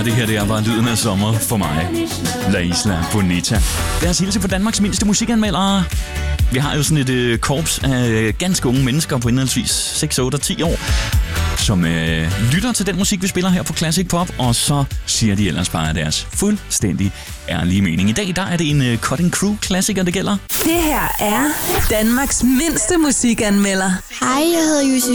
det her det er bare lyden af sommer for mig. La Isla Bonita. Lad os hilse på Danmarks mindste musikanmeldere. Vi har jo sådan et korps af ganske unge mennesker på indholdsvis 6, 8 og 10 år, som lytter til den musik, vi spiller her på Classic Pop, og så siger de ellers bare deres fuldstændig ærlige mening. I dag der er det en Cutting Crew klassiker, det gælder. Det her er Danmarks mindste musikanmelder. Hej, jeg hedder Jussi